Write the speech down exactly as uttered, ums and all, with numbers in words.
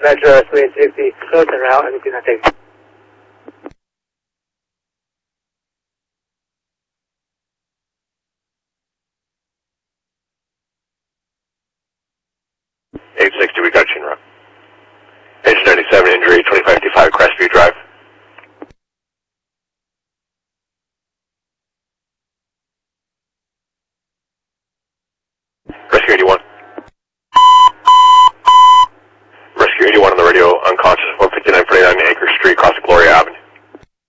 Metro three sixty, close and route, anything I take. eight sixty, we got you in route. Engine ninety-seven, injury, twenty-five fifty-five, Crestview Drive. Rescue eighty-one.